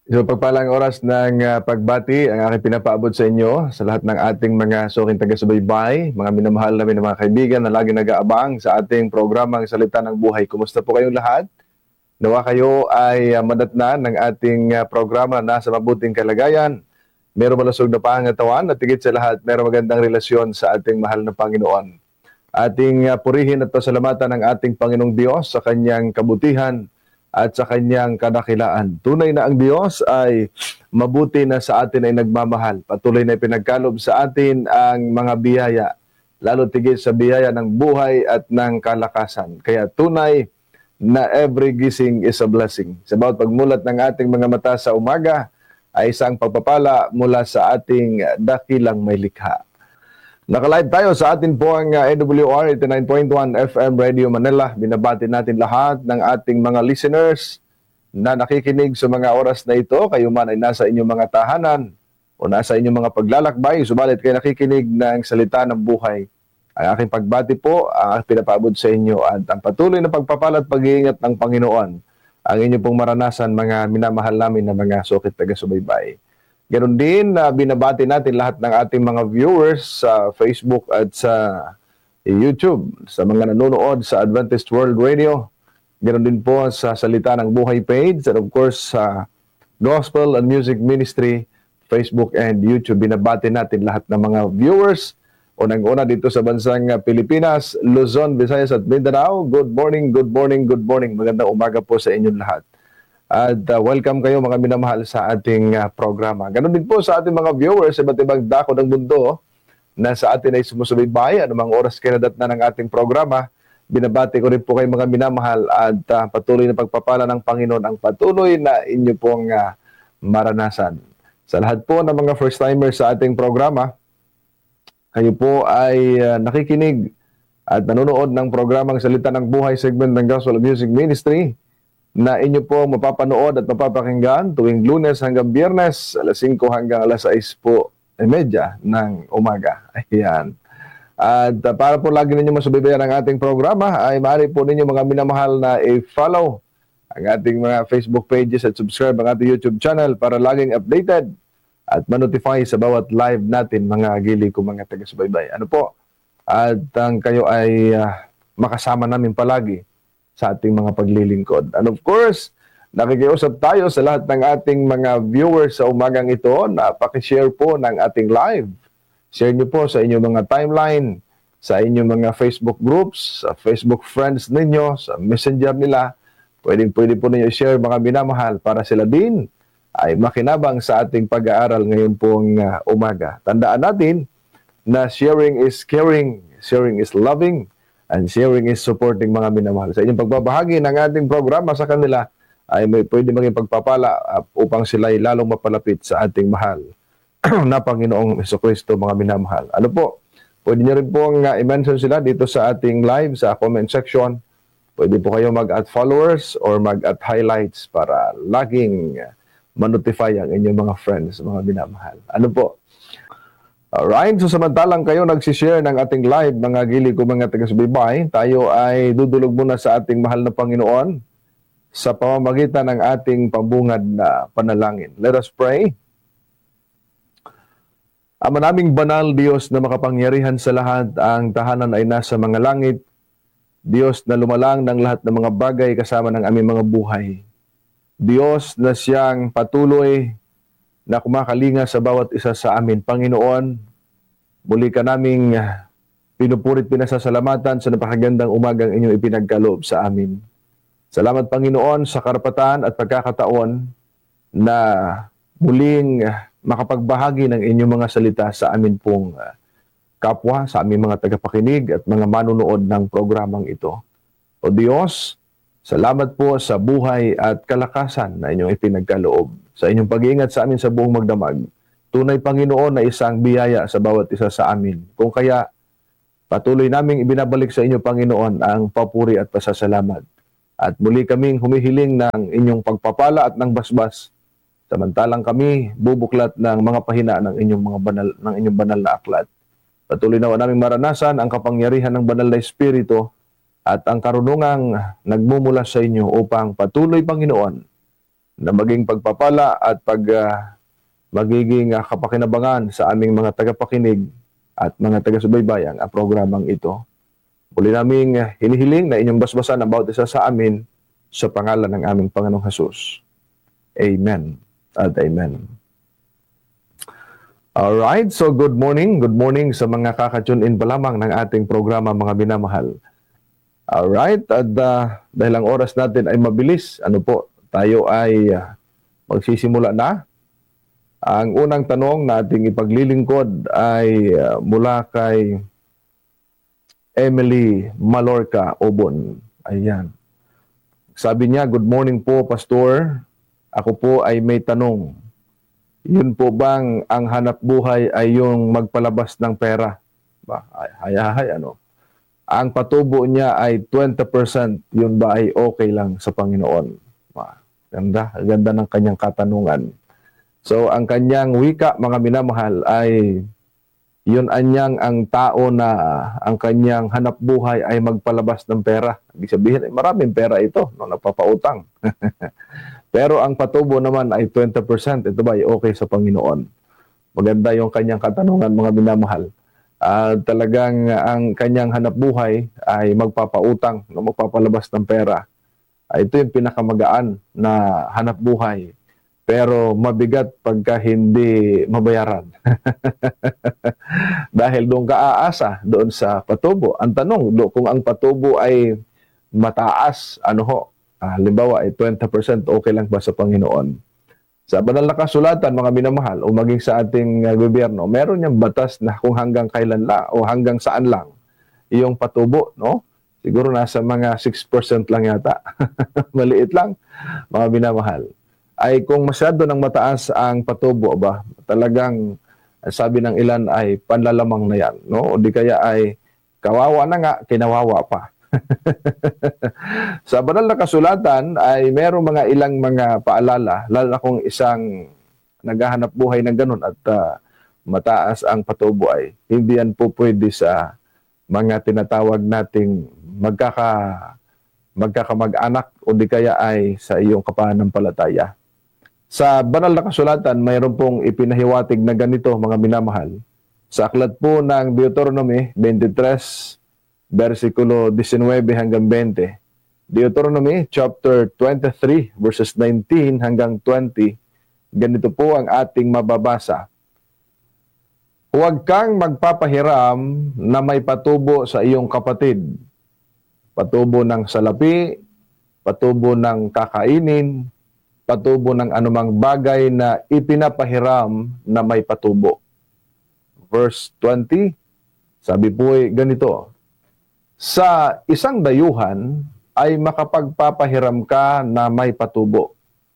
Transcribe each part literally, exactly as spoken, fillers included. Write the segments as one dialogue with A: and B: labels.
A: So pagpalang oras ng ah, pagbati ang aking pinapaabot sa inyo sa lahat ng ating mga suking taga-subaybay, mga minamahal namin ng mga kaibigan na lagi nag-aabang sa ating programang Salita ng Buhay. Kumusta po kayong lahat? Nawa kayo ay uh, madatnan ng ating ah, programa na sa mabuting kalagayan. Merong malusog na pangangatawan at higit sa lahat, merong magandang relasyon sa ating mahal na Panginoon. Ating uh, purihin at pasalamatan ng ating Panginoong Diyos sa kanyang kabutihan at sa kanyang kadakilaan. Tunay na ang Diyos ay mabuti na sa atin ay nagmamahal. Patuloy na ipinagkalob sa atin ang mga biyaya, lalo tigit sa biyaya ng buhay at ng kalakasan. Kaya tunay na every gising is a blessing. Sa bawat pagmulat ng ating mga mata sa umaga ay isang pagpapala mula sa ating dakilang may likha. Naka-live tayo sa atin po ang uh, A W R eighty-nine point one F M Radio Manila. Binabati natin lahat ng ating mga listeners na nakikinig sa mga oras na ito. Kayo man ay nasa inyong mga tahanan o nasa inyong mga paglalakbay, subalit kayo nakikinig ng salita ng buhay. Ang aking pagbati po, ang aking pinapaabot sa inyo at ang patuloy na pagpapala at pag-iingat ng Panginoon ang inyong pong maranasan, mga minamahal namin na mga sukit taga-subaybay. Ganon din, uh, binabati natin lahat ng ating mga viewers sa Facebook at sa YouTube, sa mga nanonood sa Adventist World Radio. Ganon din po sa Salita ng Buhay page and of course sa Gospel and Music Ministry, Facebook and YouTube. Binabati natin lahat ng mga viewers. Unang-una dito sa bansang uh, Pilipinas, Luzon, Visayas at Mindanao. Good morning, good morning, good morning. Magandang umaga po sa inyong lahat. At uh, welcome kayo mga minamahal sa ating uh, programa. Ganon din po sa ating mga viewers sa iba't ibang dako ng mundo na sa atin ay sumusubaybay. Anumang oras kinadat na ng ating programa, binabati ko rin po kayo mga minamahal at uh, patuloy na pagpapala ng Panginoon ang patuloy na inyo pong uh, maranasan. Sa lahat po ng mga first-timers sa ating programa, kayo po ay uh, nakikinig at nanonood ng programang Salita ng Buhay segment ng Gospel Music Ministry na inyo po mapapanood at mapapakinggan tuwing Lunes hanggang Biyernes, alas singko hanggang alas sais po e medya ng umaga. Ayan. At uh, para po lagi ninyo masubaybayan ang ating programa, ay maaari po ninyo mga minamahal na i-follow ang ating mga Facebook pages at subscribe ang ating YouTube channel para laging updated at manotify sa bawat live natin, mga gili ko mga taga-subaybay. Ano po? At ang uh, kayo ay uh, makasama namin palagi sa ating mga paglilingkod. And of course, nakikiusap tayo sa lahat ng ating mga viewers sa umagang ito na pakishare po ng ating live. Share nyo po sa inyong mga timeline, sa inyong mga Facebook groups, sa Facebook friends ninyo, sa messenger nila. Pwedeng pwede po ninyo share mga minamahal para sila din ay makinabang sa ating pag-aaral ngayon pong uh, umaga. Tandaan natin na sharing is caring, sharing is loving, and sharing is supporting mga minamahal. Sa inyong pagbabahagi ng ating programa sa kanila ay may pwede maging pagpapala uh, upang sila ay lalong mapalapit sa ating mahal na Panginoong Jesucristo, mga minamahal. Ano po? Pwede nyo rin pong uh, i-mention sila dito sa ating live sa comment section. Pwede po kayo mag-add followers or mag-add highlights para laging uh, manotify ang inyong mga friends, mga minamahal. Ano po? Alright, so samantalang kayo nagsishare ng ating live, mga gili ko mga taga-subaybay, tayo ay dudulog muna sa ating mahal na Panginoon sa pamamagitan ng ating pambungad na panalangin. Let us pray. Ama naming banal, Diyos na makapangyarihan sa lahat, ang tahanan ay nasa mga langit. Diyos na lumalang ng lahat ng mga bagay kasama ng aming mga buhay. Diyos na siyang patuloy na kumakalinga sa bawat isa sa amin. Panginoon, muli ka naming pinupurit pinasasalamatan sa napakagandang umagang inyong ipinagkaloob sa amin. Salamat Panginoon sa karapatan at pagkakataon na muling makapagbahagi ng inyong mga salita sa amin pong kapwa, sa aming mga tagapakinig at mga manunood ng programang ito. O Diyos, salamat po sa buhay at kalakasan na inyong ipinagkaloob. Sa inyong pag-iingat sa amin sa buong magdamag. Tunay Panginoon na isang biyaya sa bawat isa sa amin. Kung kaya, patuloy naming ibinabalik sa inyo Panginoon ang papuri at pasasalamat. At muli kaming humihiling ng inyong pagpapala at ng basbas. Samantalang kami bubuklat ng mga pahina ng inyong mga banal ng inyong banal na aklat. Patuloy nawa naming maranasan ang kapangyarihan ng banal na Espiritu at ang karunungang nagmumula sa inyo upang patuloy Panginoon na maging pagpapala at pag uh, magiging uh, kapakinabangan sa aming mga tagapakinig at mga taga-subaybay ang uh, programang ito. Muli naming uh, hinihiling na inyong basbasan ang bawat isa sa amin sa pangalan ng aming Panginoong Hesus. Amen at amen. Alright, so good morning. Good morning sa mga kakatune in pa lamang ng ating programa, mga minamahal. Alright, at uh, dahil ang oras natin ay mabilis, ano po, tayo ay uh, magsisimula na. Ang unang tanong na ating ipaglilingkod ay uh, mula kay Emily Malorca Obon. Ayan. Sabi niya, good morning po, Pastor. Ako po ay may tanong. Yun po bang ang hanap buhay ay yung magpalabas ng pera? Ba, ay, ay, ay, ano? Ang patubo niya ay twenty percent, yun ba ay okay lang sa Panginoon? Ba, ganda, ganda ng kanyang katanungan. So, ang kanyang wika, mga minamahal, ay yun anyang ang tao na ang kanyang hanap buhay ay magpalabas ng pera. Ibig sabihin, ay maraming pera ito, no, napapautang. Pero ang patubo naman ay twenty percent. Ito ba ay okay sa Panginoon? Maganda yung kanyang katanungan, mga minamahal. Uh, talagang ang kanyang hanap buhay ay magpapautang, no, magpapalabas ng pera. Uh, ito yung pinakamagaan na hanap buhay. Pero mabigat pagka hindi mabayaran. Dahil doon ka aasa, doon sa patubo. Ang tanong, do, kung ang patubo ay mataas, ano ho, uh, halimbawa ay twenty percent, okay lang ba sa Panginoon? Sa banal na kasulatan, mga minamahal, o maging sa ating uh, gobyerno, meron niyang batas na kung hanggang kailan lang o hanggang saan lang iyong patubo, no? Siguro nasa mga six percent lang yata. Maliit lang, mga minamahal. Ay kung masyado ng mataas ang patubo, ba, talagang sabi ng ilan ay panlalamang na yan, no? O di kaya ay kawawa na nga, kinawawa pa. Sa banal na kasulatan ay merong mga ilang mga paalala, lalo na kung isang naghahanap buhay ng ganun at uh, mataas ang patubo ay hindi yan po pwede sa mga tinatawag nating magkaka, magkakamag-anak o di kaya ay sa iyong kapananampalataya. Sa banal na kasulatan, mayroon pong ipinahiwatig na ganito, mga minamahal. Sa aklat po ng Deuteronomy twenty-three, versikulo nineteen hanggang twenty. Deuteronomy chapter twenty-three, verses nineteen hanggang twenty. Ganito po ang ating mababasa. Huwag kang magpapahiram na may patubo sa iyong kapatid. Patubo ng salapi, patubo ng kakainin, patubo ng anumang bagay na ipinapahiram na may patubo. Verse twenty, sabi po ay ganito, sa isang dayuhan ay makapagpapahiram ka na may patubo.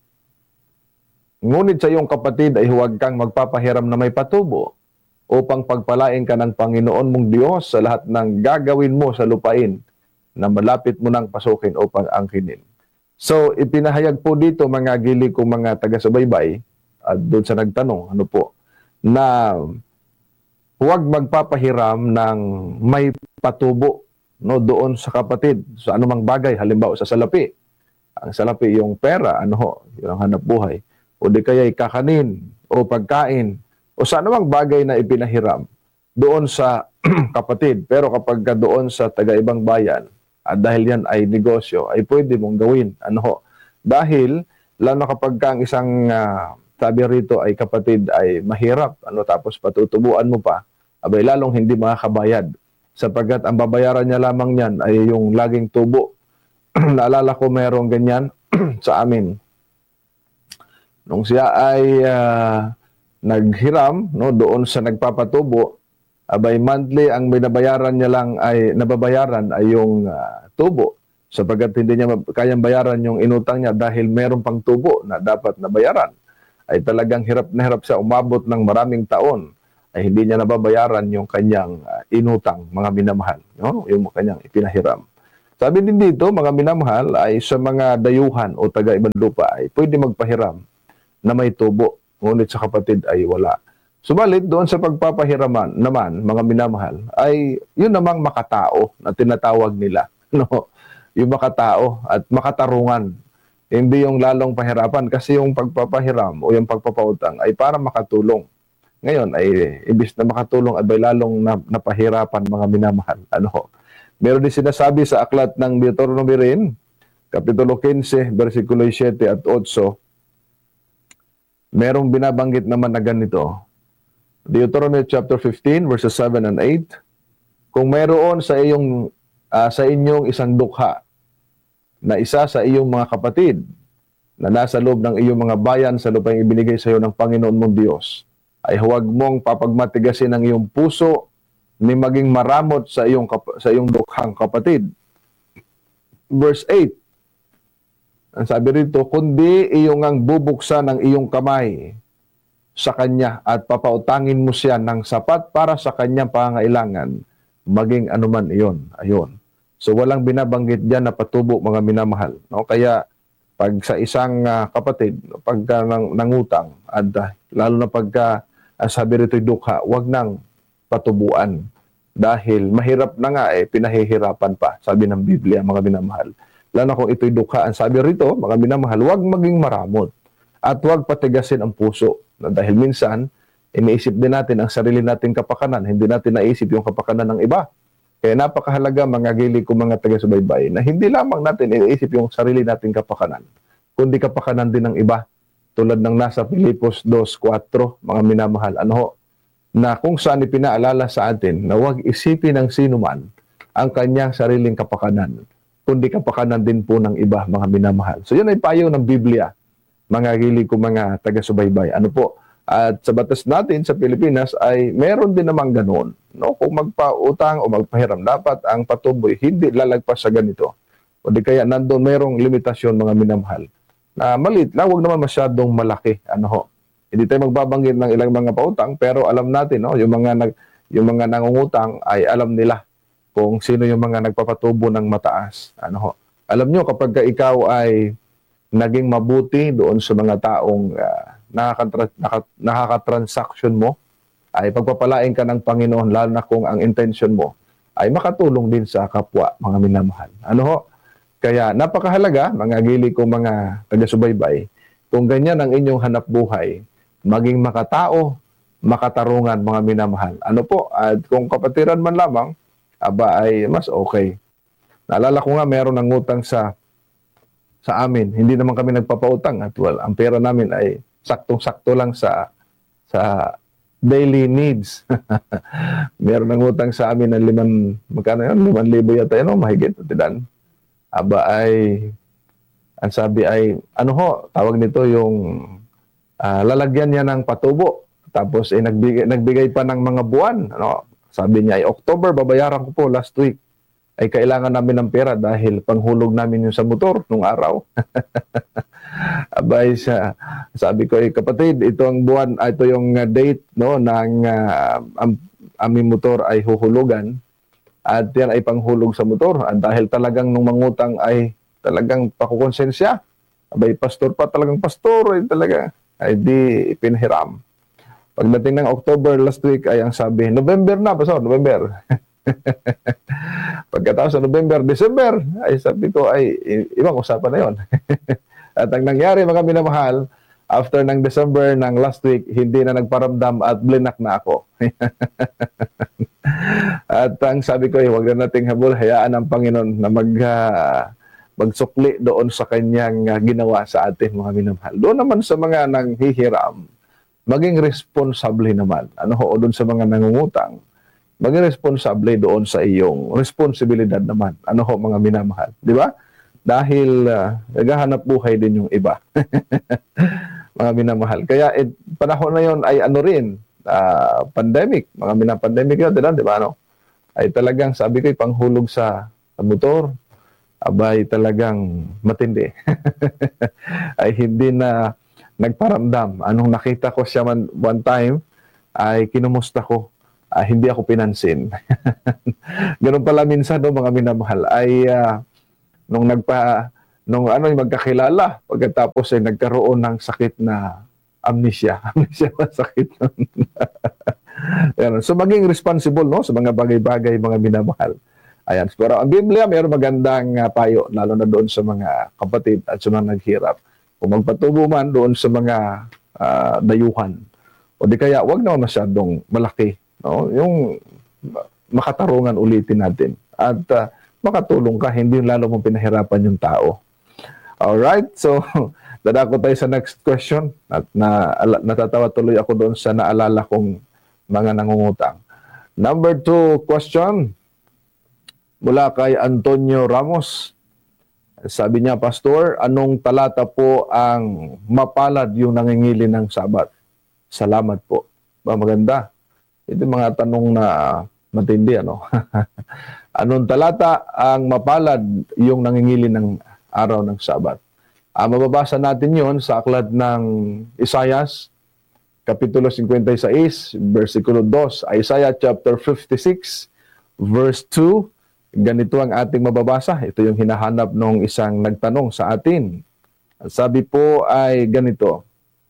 A: Ngunit sa iyong kapatid ay huwag kang magpapahiram na may patubo upang pagpalain ka ng Panginoon mong Diyos sa lahat ng gagawin mo sa lupain na malapit mo nang pasukin upang angkinin. So, ipinahayag po dito, mga gili kong mga taga-subaybay, at doon sa nagtanong, ano po, na huwag magpapahiram ng may patubo, no, doon sa kapatid, sa anumang bagay, halimbawa sa salapi. Ang salapi, yung pera, ano ho, yung hanap buhay. O di kaya kakanin, o pagkain, o sa anumang bagay na ipinahiram, doon sa kapatid. Pero kapag doon sa taga-ibang bayan, at dahil yan ay negosyo, ay pwede mong gawin. Ano ho? Dahil, lalo na kapag ang isang uh, sabi rito ay kapatid ay mahirap, ano, tapos patutubuan mo pa, abay lalong hindi makakabayad. Sapagkat ang babayaran niya lamang yan ay yung laging tubo. Naalala ko merong ganyan sa amin. Nung siya ay uh, naghiram, no, doon sa nagpapatubo, abay monthly ang binabayaran niya lang ay nababayaran ay yung uh, tubo, sapagkat hindi niya kayang bayaran yung inutang niya dahil meron pang tubo na dapat nabayaran. Ay talagang hirap na hirap siya, umabot ng maraming taon ay hindi niya nababayaran yung kanyang uh, inutang, mga minamahal, no? Yung kanyang ipinahiram. Sabi din dito, mga minamahal, ay sa mga dayuhan o taga-ibang lupa ay pwede magpahiram na may tubo, ngunit sa kapatid ay wala. Subalit doon sa pagpapahiraman naman, mga minamahal, ay yun namang makatao na tinatawag nila. No? Yung makatao at makatarungan. Hindi yung lalong pahirapan kasi yung pagpapahiram o yung pagpapautang ay para makatulong. Ngayon ay ibis na makatulong ay lalong na, napahirapan mga minamahal. Ano ho? Meron din sinasabi sa aklat ng Deuteronomy rin, Kapitulo fifteen, versikulo seven at eight, merong binabanggit naman na ganito. Deuteronomy chapter fifteen, verses seven and eight, kung mayroon sa iyong uh, sa inyong isang dukha na isa sa iyong mga kapatid na nasa loob ng iyong mga bayan sa lupang ibinigay sa iyo ng Panginoon mong Diyos, ay huwag mong papagmatigasin ang iyong puso ni maging maramot sa iyong sa iyong dukhang kapatid. Verse eight, ang sabi rito, kundi iyong ang bubuksan ng iyong kamay sa kanya at papautangin mo siya ng sapat para sa kanyang pangangailangan, maging anuman iyon. Ayun. So walang binabanggit diyan na patubo mga minamahal, no? Kaya pag sa isang uh, kapatid pagka nang, nangutang at uh, lalo na pagka uh, sabi rito dukha, wag nang patubuan dahil mahirap na nga eh pinahihirapan pa, sabi ng Biblia mga minamahal. Lalo na kung ito'y dukha, ang sabi rito mga minamahal, wag maging maramot at wag patigasin ang puso, no? Dahil minsan iniisip din natin ang sarili nating kapakanan, hindi natin naisip yung kapakanan ng iba. Kaya napakahalaga mga gili ko mga taga-subaybay na hindi lamang natin iniisip yung sarili nating kapakanan, kundi kapakanan din ng iba. Tulad ng nasa Filipos two four, mga minamahal, ano ho, na kung saan ipinaalala sa atin na huwag isipin ng sino man ang kanyang sariling kapakanan, kundi kapakanan din po ng iba, mga minamahal. So yun ay payo ng Biblia, mga gili ko mga taga-subaybay. Ano po? At sa batas natin sa Pilipinas ay meron din namang ganoon. No? Kung magpautang o magpahiram, dapat ang patuboy hindi lalagpas sa ganito. O di kaya nandoon merong limitasyon mga minamahal. Na maliit lang, huwag naman masyadong malaki. Ano ho? Hindi tayo magbabanggit ng ilang mga pautang, pero alam natin, no, yung mga nag yung mga nangungutang ay alam nila kung sino yung mga nagpapatubo ng mataas. Ano ho? Alam nyo, kapag ka ikaw ay naging mabuti doon sa mga taong uh, nakaka-transaction mo, ay pagpapalain ka ng Panginoon, lalo na kung ang intention mo ay makatulong din sa kapwa, mga minamahal. Ano ho? Kaya napakahalaga, mga gili ko mga taga-subaybay, kung ganyan ang inyong hanap buhay, maging makatao, makatarungan, mga minamahal. Ano po? At kung kapatiran man lamang, aba ay mas okay. Naalala ko nga, meron ng utang sa sa amin. Hindi naman kami nagpapautang at well, ang pera namin ay saktong-sakto lang sa sa daily needs. Meron ng utang sa amin ng liman, magkano yun? Liman libo yata yun, no? Mahigit. Tidan. Aba ay, ang sabi ay, ano ho, tawag nito yung uh, lalagyan niya ng patubo. Tapos ay nagbigay, nagbigay pa ng mga buwan. Ano? Sabi niya ay October, babayaran ko po last week. Ay kailangan namin ng pera dahil panghulog namin yung sa motor nung araw. Abay siya, sabi ko, eh, kapatid, ito ang buwan, ah, ito yung uh, date no ng uh, am, aming motor ay huhulugan at yan ay panghulog sa motor. At dahil talagang nung mangutang ay talagang pakukonsensya. Abay, pastor pa, talagang pastor, ay talaga, ay di pinahiram. Pagdating ng October last week ay ang sabi, November na, pastor, November. Pagkatapos sa November, December, ay sabi ko, ay ibang usapan na yun. At ang nangyari mga minamahal, after ng December ng last week, hindi na nagparamdam at blinak na ako. At ang sabi ko, eh, huwag na nating habol, hayaan ang Panginoon na mag, uh, magsukli doon sa kanyang uh, ginawa sa atin mga minamahal. Doon naman sa mga nanghihiram, maging responsable naman. Ano ho, doon sa mga nangungutang, maging responsable doon sa iyong responsibilidad naman. Ano ho, mga minamahal. Di ba? Dahil uh, naghahanap buhay din yung iba. Mga minamahal. Kaya eh, panahon na yon ay ano rin, uh, pandemic. Mga minapandemic yun, di ba? No? Ay talagang, sabi ko, panghulog sa, sa motor, abay talagang matindi. Ay hindi na nagparamdam. Anong nakita ko siya man one time, ay kinumusta ko. Uh, hindi ako pinansin. Ganun pala minsan, no, mga minamahal, ay uh, nung nagpa, nung ano, yung magkakilala, pagkatapos ay nagkaroon ng sakit na amnesia. Amnesia na sakit. So maging responsible, no, sa mga bagay-bagay, mga minamahal. Ayan. Pero ang Biblia, mayroon magandang uh, payo, lalo na doon sa mga kapatid at sa mga naghirap. Kung magpatubo man doon sa mga uh, dayuhan. O di kaya, wag naman masyadong malaki. No? Yung makatarungan ulitin natin. At uh, makatulong ka, hindi lalo mong pinahirapan yung tao. Alright, so dadako tayo sa next question. At na, natatawa tuloy ako doon sa naalala kong mga nangungutang. Number two question. Mula kay Antonio Ramos. Sabi niya, Pastor, anong talata po ang mapalad yung nangingili ng Sabat? Salamat po. Ba, maganda. Ito mga tanong na matindi, ano? Anong talata ang mapalad yung nangingili ng araw ng Sabat? Ah, mababasa natin yon sa aklat ng Isaias, Kapitulo fifty-six, versikulo two. Isaiah chapter fifty-six, verse two. Ganito ang ating mababasa. Ito yung hinahanap ng isang nagtanong sa atin. Ang sabi po ay ganito.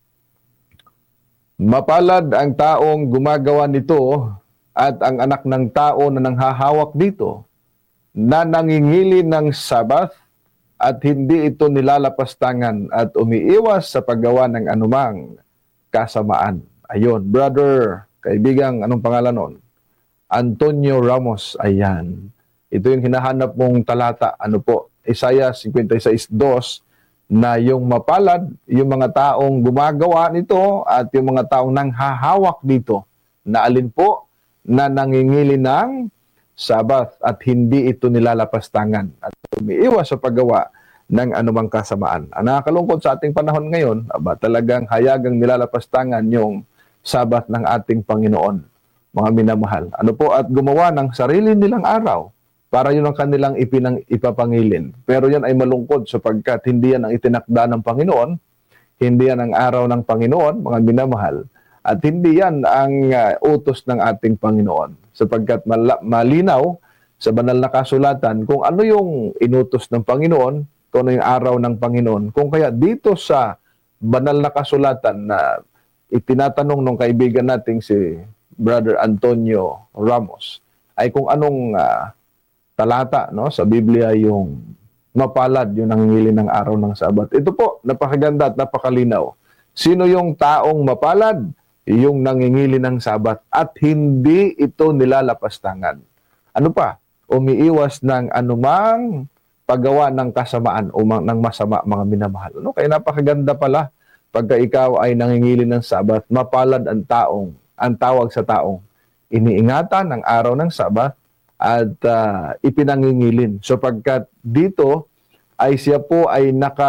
A: Mapalad ang taong gumagawa nito at ang anak ng tao na nanghahawak dito na nangingili ng Sabat at hindi ito nilalapastangan at umiiwas sa paggawa ng anumang kasamaan. Ayun, brother, kaibigang, anong pangalan nun? Antonio Ramos, ayan. Ito yung hinahanap mong talata. Ano po? Isaiah fifty-six two na yung mapalad, yung mga taong gumagawa nito at yung mga taong nanghahawak dito na alin po na nangingili ng Sabat at hindi ito nilalapastangan at umiiwas sa paggawa ng anumang kasamaan. Ang nakakalungkot sa ating panahon ngayon, aba, talagang hayagang nilalapastangan yung Sabat ng ating Panginoon, mga minamahal. Ano po? At gumawa ng sarili nilang araw para yun ang kanilang ipinang, ipapangilin. Pero yan ay malungkot sapagkat hindi yan ang itinakda ng Panginoon, hindi yan ang araw ng Panginoon, mga minamahal, at hindi yan ang uh, utos ng ating Panginoon. Sapagkat mal- malinaw sa banal na kasulatan kung ano yung inutos ng Panginoon, kung ano yung araw ng Panginoon. Kung kaya dito sa banal na kasulatan na itinatanong ng kaibigan nating si Brother Antonio Ramos, ay kung anong uh, talata, no, sa Biblia yung mapalad yung nangingili ng araw ng Sabat. Ito po, napakaganda at napakalinaw. Sino yung taong mapalad? Yung nangingili ng Sabat at hindi ito nilalapastangan. Ano pa? Umiiwas ng anumang paggawa ng kasamaan o ng masama, mga minamahal. Ano? Kaya napakaganda pala pagka ikaw ay nangingili ng Sabat, mapalad ang taong, ang tawag sa taong iniingatan ng araw ng Sabat at uh, ipinangingilin. So pagkat dito ay siya po ay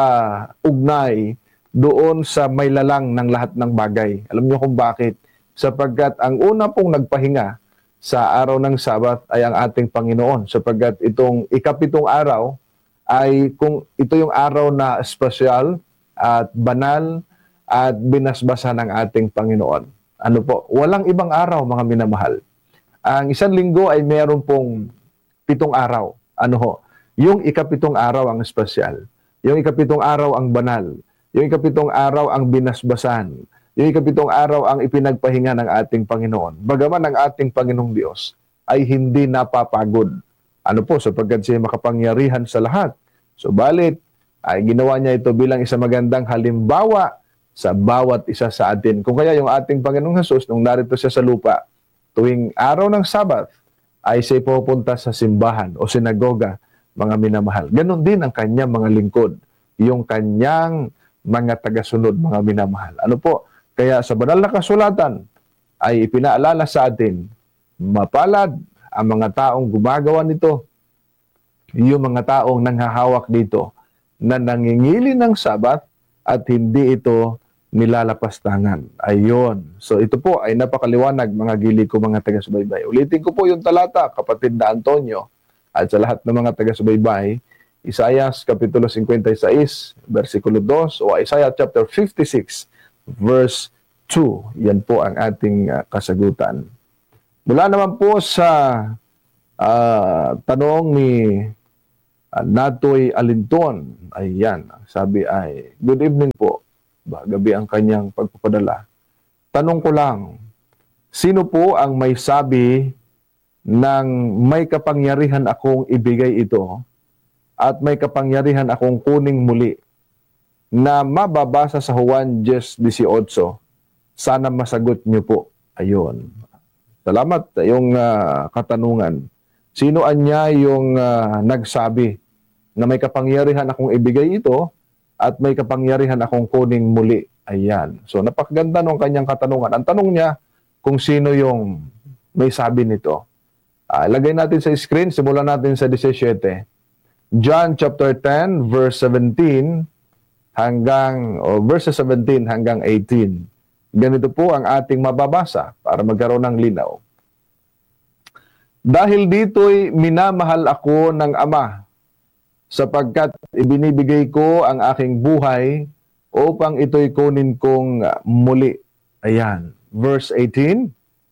A: nakaugnay doon sa may lalang ng lahat ng bagay. Alam niyo kung bakit? Sapagkat ang una pong nagpahinga sa araw ng Sabat ay ang ating Panginoon. Sapagkat itong ikapitong araw ay kung ito yung araw na espesyal at banal at binasbasa ng ating Panginoon. Ano po? Walang ibang araw, mga minamahal. Ang isang linggo ay meron pong pitong araw. Ano ho? Yung ikapitong araw ang espesyal. Yung ikapitong araw ang banal. Yung ikapitong araw ang binasbasan. Yung ikapitong araw ang ipinagpahinga ng ating Panginoon. Bagaman ang ating Panginoong Diyos ay hindi napapagod. Ano po? Sapagkat siya makapangyarihan sa lahat. Subalit, ay ginawa niya ito bilang isang magandang halimbawa sa bawat isa sa atin. Kung kaya yung ating Panginoong Hesus, nung narito siya sa lupa, tuwing araw ng Sabat, ay siya pupunta sa simbahan o sinagoga, mga minamahal. Ganon din ang kanyang mga lingkod, yung kanyang mga tagasunod, mga minamahal. Ano po? Kaya sa banal na kasulatan ay ipinaalala sa atin, mapalad ang mga taong gumagawa nito, yung mga taong nanghahawak dito, na nangingili ng Sabat at hindi ito nilalapastangan. Ayun. So ito po ay napakaliwanag, mga gili ko, mga taga-subaybay. Ulitin ko po yung talata, kapatid na Antonio, at sa lahat ng mga taga-subaybay, Isaiah Kapitulo fifty-six, versikulo two, o Isaiah chapter fifty-six, verse two. Yan po ang ating uh, kasagutan. Mula naman po sa uh, tanong ni uh, Natoy Alinton, ayan, sabi ay, good evening po. Ba, gabi ang kanyang pagpapadala. Tanong ko lang, sino po ang may sabi ng may kapangyarihan akong ibigay ito at may kapangyarihan akong kuning muli na mababasa sa Juan ten eighteen. Sana masagot niyo po. Ayun. Salamat yung uh, katanungan. Sino anya yung uh, nagsabi na may kapangyarihan akong ibigay ito at may kapangyarihan akong kuning muli? Ayan. So napakaganda ng kanyang katanungan. Ang tanong niya kung sino yung may sabi nito. Uh, lagay natin sa screen, simulan natin sa seventeen. John chapter ten verse seventeen hanggang o verse seventeen hanggang eighteen. Ganito po ang ating mababasa para magkaroon ng linaw. Dahil dito'y minamahal ako ng Ama, sapagkat ibinibigay ko ang aking buhay upang ito'y kunin kong muli. Ayan, verse eighteen.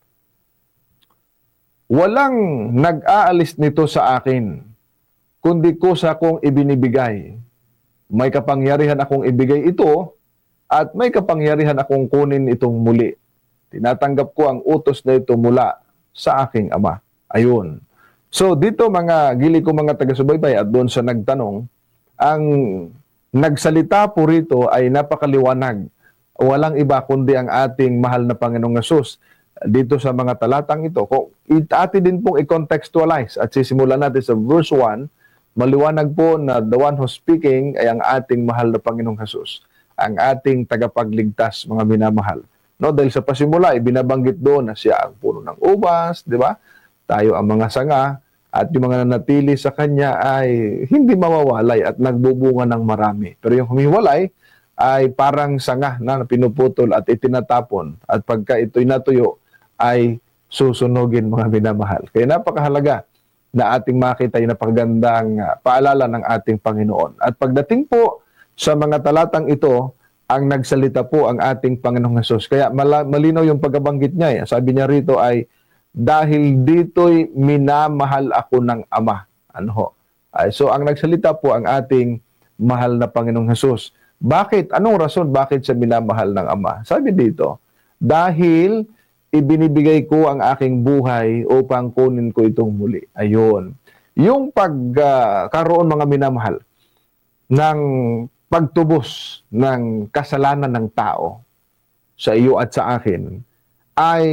A: Walang nag-aalis nito sa akin, kundi kusa kong ibinibigay. May kapangyarihan akong ibigay ito, at may kapangyarihan akong kunin itong muli. Tinatanggap ko ang utos na ito mula sa aking Ama. Ayun. So dito mga gili ko mga taga-subaybay at doon sa nagtanong, ang nagsalita po rito ay napakaliwanag. Walang iba kundi ang ating mahal na Panginoong Hesus. Dito sa mga talatang ito, kung atin din pong i-contextualize at sisimulan natin sa verse one, maliwanag po na the one who's speaking ay ang ating mahal na Panginoong Hesus, ang ating tagapagligtas, mga minamahal. No, dahil sa pasimula, ibinabanggit doon na siya ang puno ng ubas, di ba? Tayo ang mga sanga, at yung mga nanatili sa kanya ay hindi mawawalay at nagbubunga ng marami. Pero yung humiwalay ay parang sanga na pinuputol at itinatapon. At pagka ito'y natuyo, ay susunogin, mga minamahal. Kaya napakahalaga na ating makita yung napakagandang paalala ng ating Panginoon. At pagdating po sa mga talatang ito, ang nagsalita po ang ating Panginoong Hesus. Kaya malinaw yung pagkabanggit niya. Eh. Sabi niya rito ay, dahil dito'y minamahal ako ng Ama. Ano ho? Ay, so ang nagsalita po ang ating mahal na Panginoong Hesus. Bakit? Anong rason bakit siya minamahal ng Ama? Sabi dito, dahil ibinibigay ko ang aking buhay upang kunin ko itong muli. Ayun. Yung pagkaroon, uh, mga minamahal, ng pagtubos ng kasalanan ng tao sa iyo at sa akin ay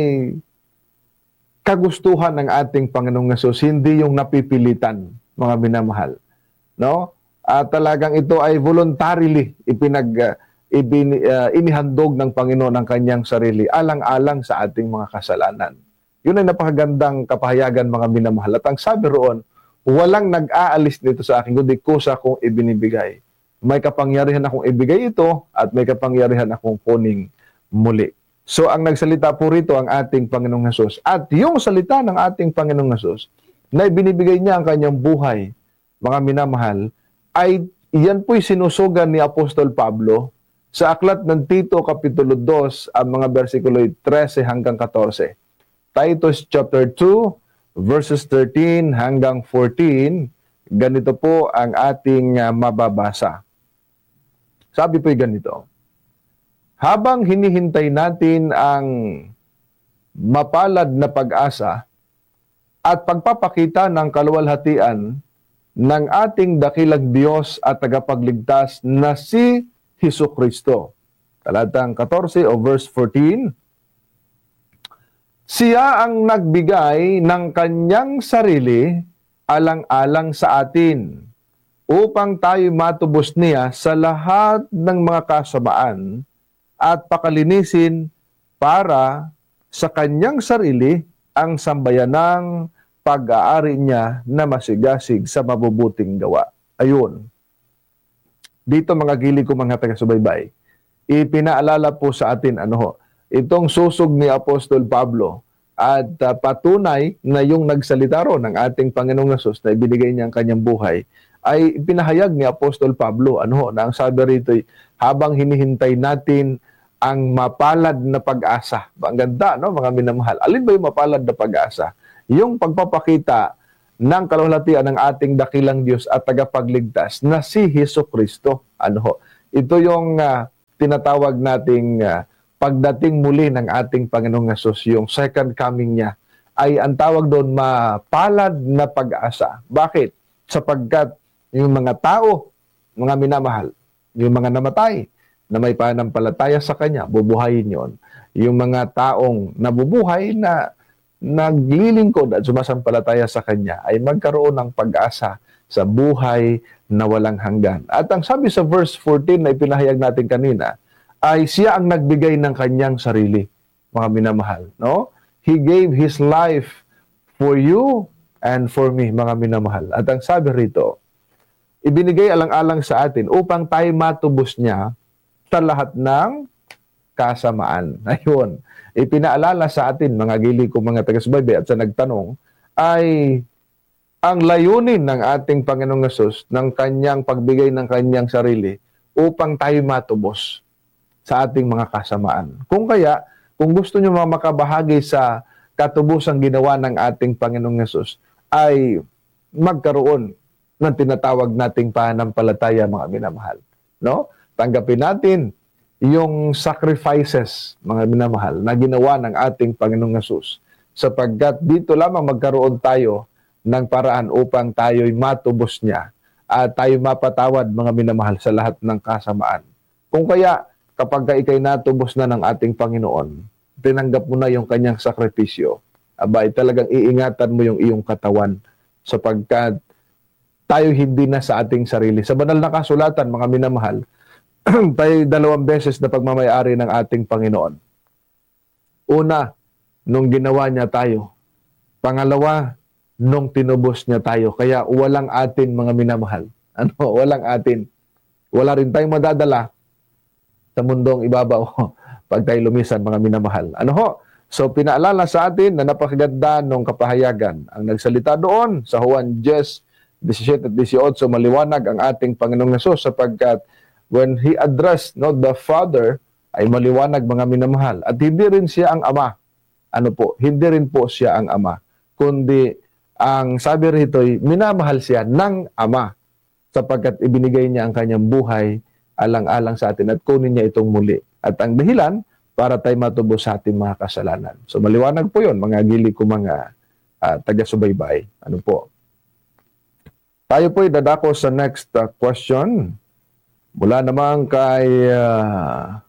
A: kagustuhan ng ating Panginoong Hesus, hindi yung napipilitan, mga minamahal. No? At talagang ito ay voluntarily ipinag uh, ibin, uh, inihandog ng Panginoon ang kanyang sarili alang-alang sa ating mga kasalanan. Yun ay napakagandang kapahayagan, mga minamahal. At ang sabi roon, walang nag-aalis nito sa akin, kundi kusa kong ibinibigay. May kapangyarihan akong ibigay ito at may kapangyarihan akong kuning muli. So ang nagsalita po rito ang ating Panginoong Hesus. At yung salita ng ating Panginoong Hesus na ibinibigay niya ang kanyang buhay, mga minamahal, ay iyan po'y sinusugan ni Apostol Pablo sa aklat ng Tito Kapitulo two, ang mga versikulo thirteen hanggang fourteen. Titus chapter two, verses thirteen hanggang fourteen, ganito po ang ating uh, mababasa. Sabi po'y ganito, habang hinihintay natin ang mapalad na pag-asa at pagpapakita ng kaluwalhatian ng ating dakilang Diyos at tagapagligtas na si Hesukristo. Talatang fourteen o verse fourteen, siya ang nagbigay ng kanyang sarili alang-alang sa atin upang tayo matubos niya sa lahat ng mga kasamaan at pakalinisin para sa kanyang sarili ang sambayanang pag-aari niya na masigasig sa mabubuting gawa. Ayun. Dito mga gili ko, mga taga-subaybay, ipinaalala po sa atin ano ho, itong susog ni Apostol Pablo at uh, patunay na yung nagsalita ro ng ating Panginoong Hesus na ibinigay niya ang kanyang buhay ay pinahayag ni Apostol Pablo ano ho, na ang sabi rito ay habang hinihintay natin ang mapalad na pag-asa. Ang ganda, no, mga minamahal. Alin ba yung mapalad na pag-asa? Yung pagpapakita ng kaluwalhatian ng ating dakilang Diyos at tagapagligtas na si Hesukristo. Ano ho? Ito yung uh, tinatawag nating uh, pagdating muli ng ating Panginoong Hesus, yung second coming niya. ay ang tawag doon mapalad na pag-asa. Bakit? Sapagkat yung mga tao, mga minamahal, yung mga namatay na may pananampalataya sa Kanya, bubuhayin yon. Yung mga taong nabubuhay na naglilingkod at sumasampalataya sa Kanya ay magkaroon ng pag-asa sa buhay na walang hanggan. At ang sabi sa verse fourteen na ipinahayag natin kanina, ay siya ang nagbigay ng kanyang sarili, mga minamahal. No? He gave His life for you and for me, mga minamahal. At ang sabi rito, ibinigay alang-alang sa atin upang tayo matubos niya sa lahat ng kasamaan. Ayun. Ipinaalala sa atin, mga gili ko, mga taga-subaybay, at sa nagtanong, ay ang layunin ng ating Panginoong Hesus ng kanyang pagbigay ng kanyang sarili upang tayo matubos sa ating mga kasamaan. Kung kaya, kung gusto nyo makabahagi sa katubusang ginawa ng ating Panginoong Hesus, ay magkaroon ng tinatawag nating pananampalataya, mga minamahal. No? Tanggapin natin yung sacrifices, mga minamahal, na ginawa ng ating Panginoong Hesus, sapagkat dito lamang magkaroon tayo ng paraan upang tayo'y matubos niya at tayo mapatawad, mga minamahal, sa lahat ng kasamaan. Kung kaya, kapag ka ikay natubos na ng ating Panginoon, tinanggap mo na yung kanyang sakripisyo, abay, talagang iingatan mo yung iyong katawan sapagkat tayo hindi na sa ating sarili. Sa banal na kasulatan, mga minamahal, tayo dalawang beses na pagmamayari ng ating Panginoon. Una, nung ginawa niya tayo. Pangalawa, nung tinubos niya tayo. Kaya walang atin, mga minamahal. Ano? Walang atin. Wala rin tayong madadala sa mundong ibabaw pag tayo lumisan, mga minamahal. Ano ho? So, pinaalala sa atin na napakaganda nung kapahayagan. Ang nagsalita doon sa Juan ten, seventeen at eighteen, maliwanag ang ating Panginoong Hesus sapagkat when He addressed, no, the Father, ay maliwanag, mga minamahal. At hindi rin siya ang Ama. Ano po? Hindi rin po siya ang Ama. Kundi, ang sabi rito ay minamahal siya ng Ama sapagkat ibinigay niya ang kanyang buhay alang-alang sa atin at kunin niya itong muli. At ang dahilan, para tayo matubos sa ating mga kasalanan. So maliwanag po yun, mga gili ko, mga uh, taga-subaybay. Ano po? Tayo po'y dadako sa next uh, question. Mula naman kay uh,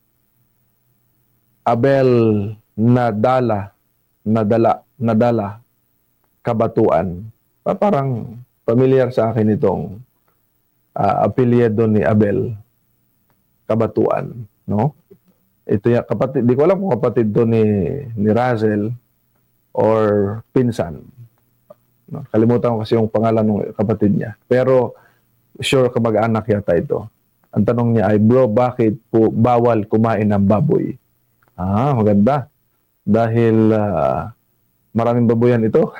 A: Abel Nadala, Nadala, Nadala, Kabatuan. Pa, parang familiar sa akin itong uh, apelyido ni Abel, Kabatuan, no? Ito yung kapatid, di ko alam kung kapatid to ni, ni Razel or pinsan. No? Kalimutan ko kasi yung pangalan ng kapatid niya. Pero sure kamag-anak yata ito. Ang tanong niya ay, bro, bakit po bawal kumain ng baboy? Ah, maganda. Dahil uh, maraming baboyan ito.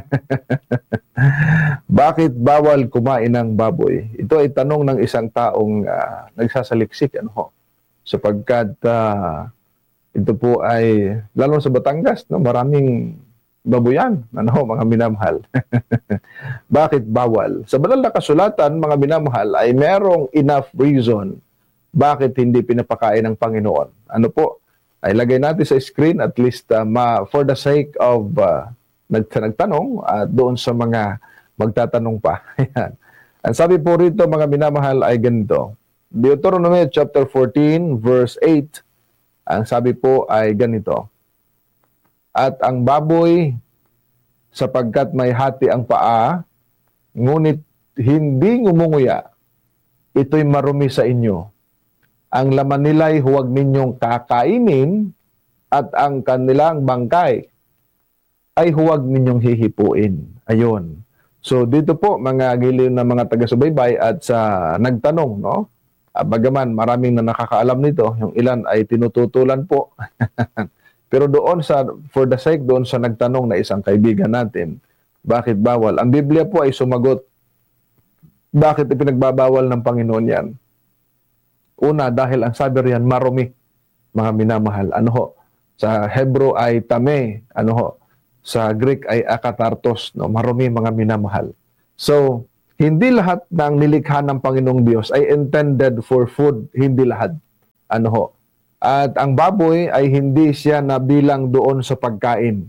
A: Bakit bawal kumain ng baboy? Ito ay tanong ng isang taong uh, nagsasaliksik. Ano ho? Sapagkat uh, ito po ay, lalo sa Batangas, no, maraming baboyan, ano, mga minamahal. Bakit bawal? Sa banal na kasulatan, mga minamahal, ay merong enough reason bakit hindi pinapakain ng Panginoon. Ano po? Ay lagay natin sa screen at least uh, ma, for the sake of uh, nag nagtanong at uh, doon sa mga magtatanong pa. Ang sabi po rito, mga minamahal, ay ganito. Deuteronomy chapter fourteen verse eight, ang sabi po ay ganito. At ang baboy, sapagkat may hati ang paa, ngunit hindi ngumunguya, ito'y marumi sa inyo. Ang laman nila'y huwag ninyong kakainin, at ang kanilang bangkay ay huwag ninyong hihipuin. Ayun. So dito po, mga giliw na mga taga-subaybay at sa nagtanong, no? Uh, bagaman maraming na nakakaalam nito, yung ilan ay tinututulan po. Pero doon sa, for the sake doon sa nagtanong na isang kaibigan natin, bakit bawal? Ang Biblia po ay sumagot, bakit ipinagbabawal ng Panginoon yan? Una, dahil ang sabi riyan, marumi, mga minamahal. Ano ho? Sa Hebrew ay tame, ano ho? Sa Greek ay akatartos, no? Marumi, mga minamahal. So, hindi lahat ng nilikha ng Panginoong Diyos ay intended for food, hindi lahat. Ano ho? At ang baboy ay hindi siya nabilang doon sa pagkain.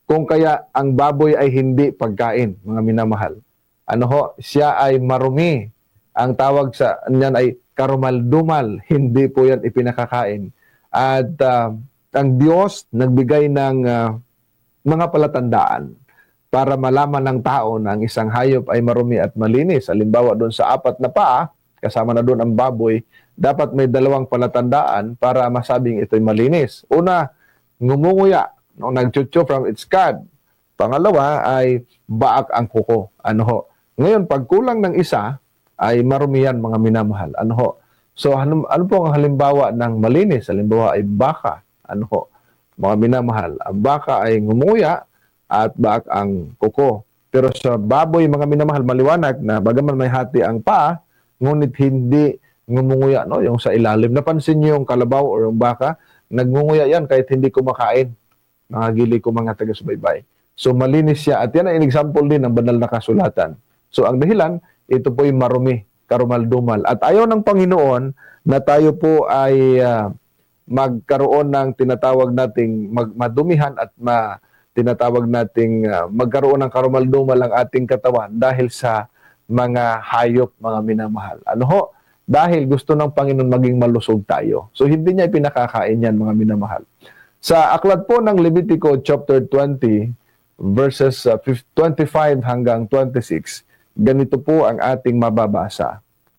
A: Kung kaya ang baboy ay hindi pagkain, mga minamahal. Ano ho, siya ay marumi. Ang tawag sa niyan ay karumal-dumal, hindi po yan ipinakakain. At uh, ang Diyos nagbigay ng uh, mga palatandaan para malaman ng tao na ang isang hayop ay marumi at malinis. Halimbawa doon sa apat na paa, kasama na doon ang baboy, dapat may dalawang palatandaan para masabing ito'y malinis. Una, ngumunguya, no, nagchucho from its cud. Pangalawa ay baak ang kuko. Ano ho? Ngayon, pag kulang ng isa, ay marumi yan, mga minamahal. Ano ho? So, ano, ano po ang halimbawa ng malinis? Halimbawa ay baka. Ano ho? Mga minamahal. Ang baka ay ngumunguya at baak ang kuko. Pero sa baboy, mga minamahal, maliwanag na bagaman may hati ang paa, ngunit hindi ngumunguya, no? Yung sa ilalim. Napansin niyo yung kalabaw o yung baka, nagngunguya yan kahit hindi kumakain. Mga gili ko, mga taga-subaybay. So malinis siya. At yan ay example din ng banal na kasulatan. So ang dahilan, ito po yung marumi, karumal-dumal. At ayaw ng Panginoon na tayo po ay uh, magkaroon ng tinatawag nating mag madumihan at ma tinatawag nating uh, magkaroon ng karumal-dumal ang ating katawan dahil sa mga hayop, mga minamahal. Ano ho? Dahil gusto ng Panginoon maging malusog tayo. So hindi niya ipinakakain yan, mga minamahal. Sa aklat po ng Levitico chapter twenty, verses uh, twenty-five hanggang twenty-six, ganito po ang ating mababasa.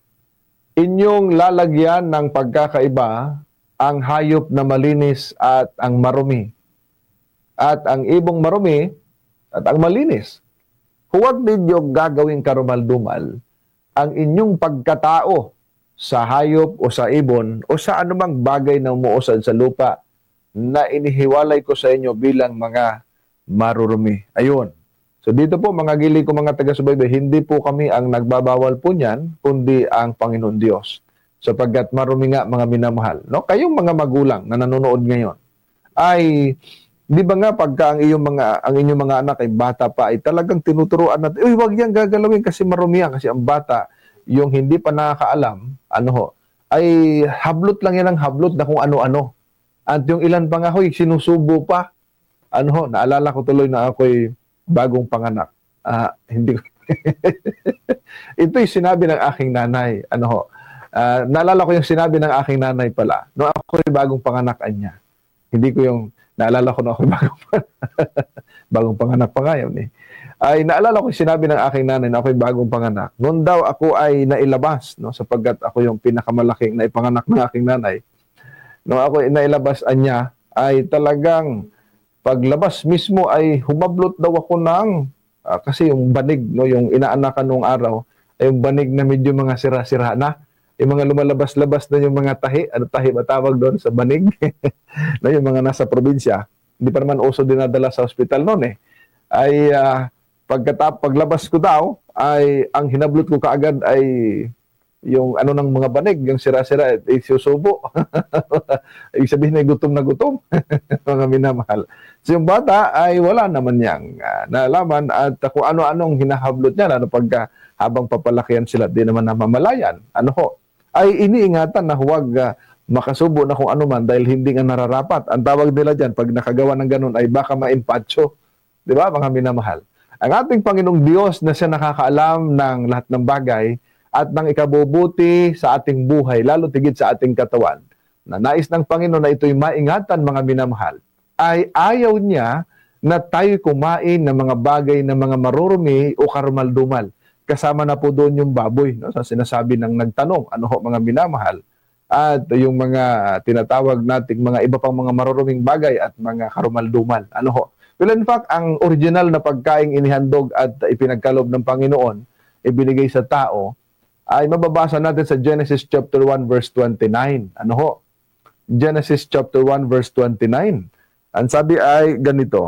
A: Inyong lalagyan ng pagkakaiba ang hayop na malinis at ang marumi, at ang ibong marumi at ang malinis. Huwag ninyo gagawing karumal-dumal ang inyong pagkatao sa hayop o sa ibon o sa anumang bagay na umuusad sa lupa na inihiwalay ko sa inyo bilang mga marurumi. Ayun. So dito po, mga gili ko, mga taga-subaybay, hindi po kami ang nagbabawal po niyan, kundi ang Panginoon Diyos. Sapagkat marumi nga, mga minamahal. No? Kayong mga magulang na nanonood ngayon ay, di ba nga pagka ang iyong mga ang inyong mga anak ay bata pa, ay talagang tinuturuan natin, uy, wag yan gagalawin kasi marumi yan. Kasi ang bata, yung hindi pa nakakaalam, ano ho, ay hablot lang yan ang hablot na kung ano-ano. At yung ilan pa nga, hoy, sinusubo pa. Ano ho, naalala ko tuloy na ako'y bagong panganak. Ah, hindi ko. Ito'y sinabi ng aking nanay. Ano ho, ah, naalala ko yung sinabi ng aking nanay pala. No, ako'y bagong panganak niya. Hindi ko yung naalala ko na ako'y bagong bagong panganak pa nga yun eh. Ay naalala ko yung sinabi ng aking nanay na ako'y bagong panganak. Noon daw ako ay nailabas, no, sapagkat ako yung pinakamalaking naipanganak ng aking nanay. No, ako ay nailabas niya, ay talagang paglabas mismo ay humablot daw ako ng uh, kasi yung banig, no, yung inaanakan nung araw ay yung banig na medyo mga sira-sira na, yung mga lumalabas-labas na yung mga tahi, ano tahi ba tawag doon sa banig? Na yung mga nasa probinsya, hindi pa naman uso dinadala sa ospital noon eh. Ay uh, pagkatap paglabas ko daw ay ang hinablot ko kaagad ay yung ano ng mga banig, yung sira-sira, ay susubo. Ibig sabihin ay gutom na gutom, mga minamahal. So yung bata ay wala naman niyang uh, nalaman at uh, kung ano-anong hinahablot niya, ano pagka habang papalakihan sila, di naman namamalayan. Ano ho? Ay iniingatan na huwag uh, makasubo na kung ano man dahil hindi nga nararapat. Ang tawag nila dyan, pag nakagawa ng ganun, ay baka maimpacho. Di ba, mga minamahal? Ang ating Panginoong Diyos na siya nakakaalam ng lahat ng bagay, at ng ikabubuti sa ating buhay, lalo tigit sa ating katawan, na nais ng Panginoon na ito'y maingatan, mga minamahal, ay ayaw niya na tayo kumain ng mga bagay na mga marurumi o karumal-dumal. Kasama na po doon yung baboy, no? Sa sinasabi ng nagtanong, ano ho, mga minamahal, at yung mga tinatawag nating mga iba pang mga maruruming bagay at mga karumal-dumal. Ano ho? Well, in fact, ang original na pagkaing inihandog at ipinagkalob ng Panginoon, ibinigay sa tao, ay mababasa natin sa Genesis chapter one verse twenty-nine. Ano ho? Genesis chapter one verse twenty-nine. Ang sabi ay ganito.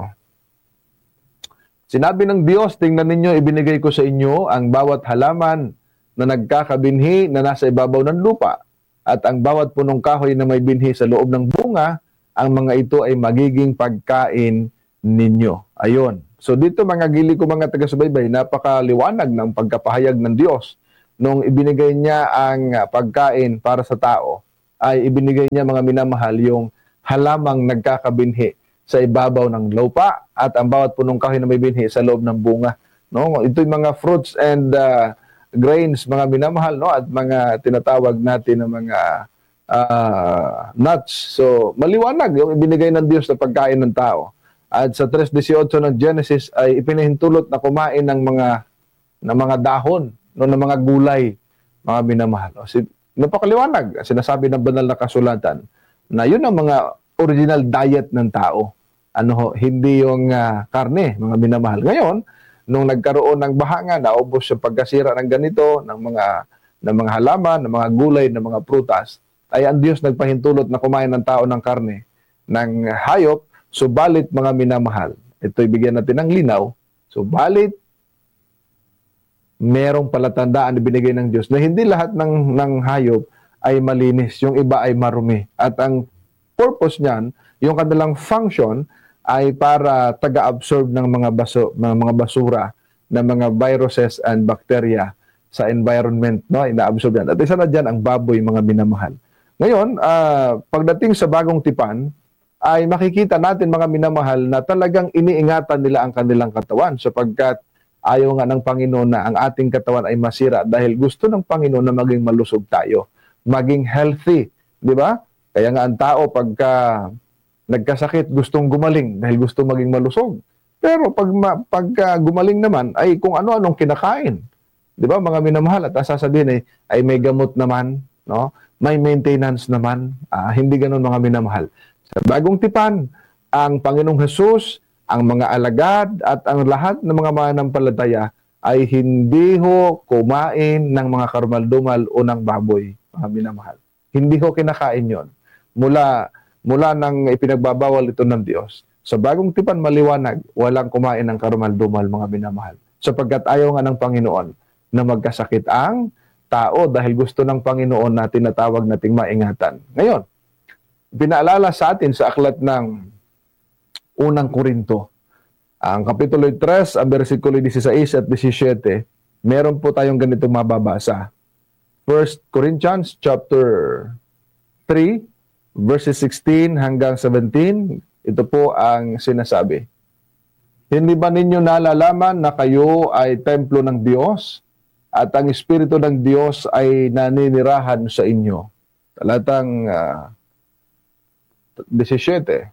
A: Sinabi ng Diyos, tingnan ninyo, ibinigay ko sa inyo ang bawat halaman na nagkakabinhi na nasa ibabaw ng lupa at ang bawat punong kahoy na may binhi sa loob ng bunga, ang mga ito ay magiging pagkain ninyo. Ayun. So dito, mga gili ko, mga taga-subaybay, napakaliwanag ng pagkapahayag ng Diyos. Nung ibinigay niya ang pagkain para sa tao, ay ibinigay niya, mga minamahal, yung halamang nagkakabinhi sa ibabaw ng lupa at ang bawat punong kahoy na may binhi sa loob ng bunga. No? Ito'y mga fruits and uh, grains, mga minamahal, no? At mga tinatawag natin na mga uh, nuts. So, maliwanag yung ibinigay ng Diyos na pagkain ng tao. At sa three eighteen ng Genesis ay ipinahintulot na kumain ng mga ng mga dahon, no, ng mga gulay, mga minamahal. O, si, napakaliwanag, sinasabi ng banal na kasulatan na yun ang mga original diet ng tao. Ano ho, hindi yung uh, karne, mga minamahal. Ngayon, nung nagkaroon ng bahanga, naubos sa pagkasira ng ganito, ng mga ng mga halaman, ng mga gulay, ng mga prutas, ay ang Diyos nagpahintulot na kumain ng tao ng karne, ng hayop, subalit mga minamahal. Ito'y bigyan natin ng linaw. Subalit, merong palatandaan na binigay ng Diyos na hindi lahat ng, ng hayop ay malinis, yung iba ay marumi. At ang purpose niyan, yung kanilang function ay para taga-absorb ng mga baso, ng mga basura, ng mga viruses and bacteria sa environment, no? Ina-absorb yan. At isa na dyan ang baboy, mga minamahal. Ngayon, uh, pagdating sa bagong tipan, ay makikita natin, mga minamahal, na talagang iniingatan nila ang kanilang katawan sapagkat ayaw nga ng Panginoon na ang ating katawan ay masira dahil gusto ng Panginoon na maging malusog tayo, maging healthy, di ba? Kaya nga ang tao pagka nagkasakit, gustong gumaling dahil gusto maging malusog. Pero pag, pagka gumaling naman, ay kung ano-anong kinakain. Di ba, mga minamahal? At sasabihin ay, ay may gamot naman, no? May maintenance naman. Ah, hindi ganun, mga minamahal. Sa bagong tipan, ang Panginoong Hesus, ang mga alagad at ang lahat ng mga mananampalataya ay hindi ho kumain ng mga karumaldumal o ng baboy, mga minamahal. Hindi ho kinakain yon. Mula mula nang ipinagbabawal ito ng Diyos, sa bagong tipan maliwanag, walang kumain ng karumaldumal, mga minamahal. Sapagkat ayaw nga ng Panginoon na magkasakit ang tao dahil gusto ng Panginoon na tinatawag nating maingatan. Ngayon, pinaalala sa atin sa aklat ng Unang Korinto, ang Kapitulo three, ang versikulo sixteen at seventeen, meron po tayong ganitong mababasa. First Corinthians chapter three, verses sixteen hanggang seventeen, ito po ang sinasabi. Hindi ba ninyo nalalaman na kayo ay templo ng Diyos at ang Espiritu ng Diyos ay naninirahan sa inyo? Talatang uh, seventeen.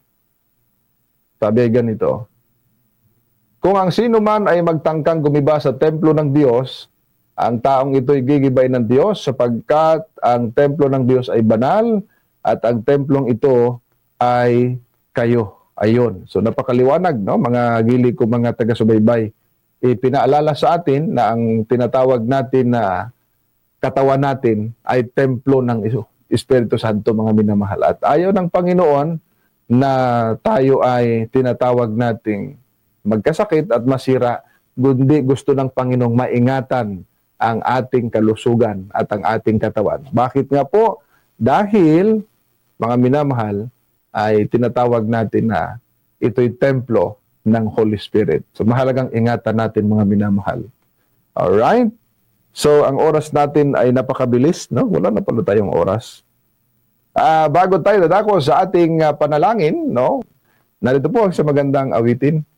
A: Sabi ganito, kung ang sino man ay magtangkang gumiba sa templo ng Diyos, ang taong ito'y gigibay ng Diyos sapagkat ang templo ng Diyos ay banal at ang templong ito ay kayo. Ayun. So napakaliwanag, no? Mga gili ko, mga taga-subaybay. Ipinaalala sa atin na ang tinatawag natin na katawan natin ay templo ng Espiritu Santo, mga minamahal. At ayaw ng Panginoon na tayo ay tinatawag nating magkasakit at masira, kundi gusto ng Panginoong maingatan ang ating kalusugan at ang ating katawan. Bakit nga po? Dahil, mga minamahal, ay tinatawag natin na ito'y templo ng Holy Spirit. So mahalagang ingatan natin, mga minamahal. Alright? So ang oras natin ay napakabilis, no? Wala na pala tayong oras. Uh, bago tayo dadako sa ating uh, panalangin, no? Narito po sa magandang awitin.